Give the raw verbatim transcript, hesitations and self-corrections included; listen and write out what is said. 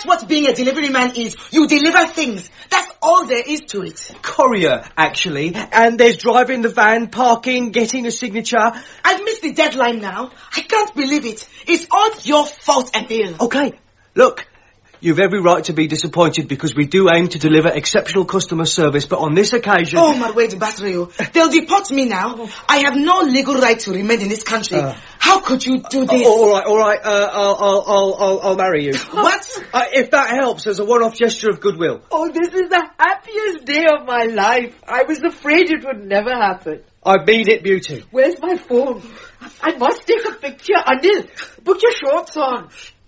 That's what being a delivery man is. You deliver things. That's all there is to it. Courier, actually. And there's driving the van, parking, getting a signature. I've missed the deadline now. I can't believe it. It's all your fault, Emil. Okay, look. You've every right to be disappointed because we do aim to deliver exceptional customer service, but on this occasion... Oh, Marwade Batrio, they'll deport me now. I have no legal right to remain in this country. Uh, How could you do this? All right, all right, uh, I'll, I'll, I'll, I'll, I'll marry you. What? Uh, if that helps as a one-off gesture of goodwill. Oh, this is the happiest day of my life. I was afraid it would never happen. I mean it, Beauty. Where's my phone? I must take a picture. Anil, put your shorts on.